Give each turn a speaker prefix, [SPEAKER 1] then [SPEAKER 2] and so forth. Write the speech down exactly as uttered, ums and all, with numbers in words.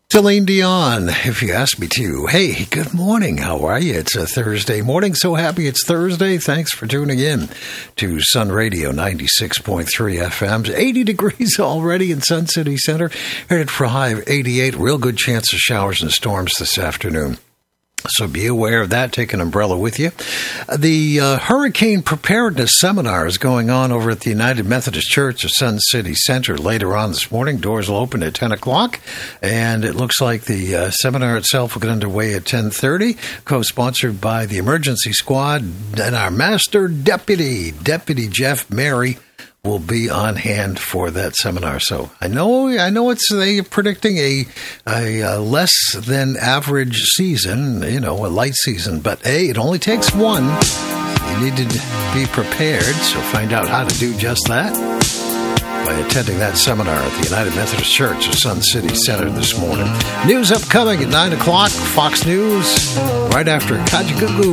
[SPEAKER 1] Celine Dion, if you ask me to. Hey, good morning. How are you? It's a Thursday morning. So happy it's Thursday. Thanks for tuning in to Sun Radio ninety-six point three F M. eighty degrees already in Sun City Center. Headed for a high of eighty-eight. Real good chance of showers and storms this afternoon. So be aware of that. Take an umbrella with you. The uh, Hurricane Preparedness Seminar is going on over at the United Methodist Church of Sun City Center later on this morning. Doors will open at ten o'clock, and it looks like the uh, seminar itself will get underway at ten thirty, co-sponsored by the Emergency Squad and our Master Deputy, Deputy Jeff Mary, will be on hand for that seminar. So I know, I know it's they predicting a, a, a less than average season, you know, a light season. But hey, it only takes one. You need to be prepared. So find out how to do just that by attending that seminar at the United Methodist Church of Sun City Center this morning. News upcoming at nine o'clock. Fox News right after Kajagoogoo.